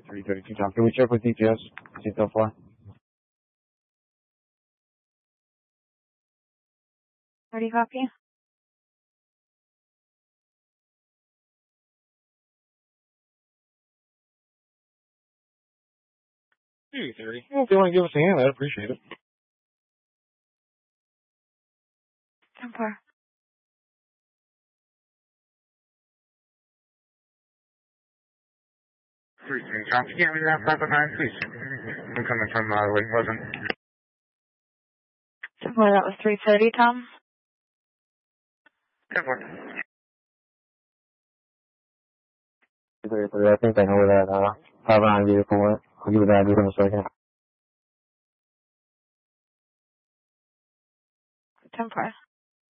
332 Tom. Can we check with DPS? See if they'll fly? Ready, copy? Hey, 30. Well, if you want to give us a hand, I'd appreciate it. 10-4. Tom, can you get me that 509, please? I'm coming from Lake Pleasant. 10-4, that was 330, Tom. 10-4. I think I know where that 509 vehicle went. I'll give you that address in a second. 10-4.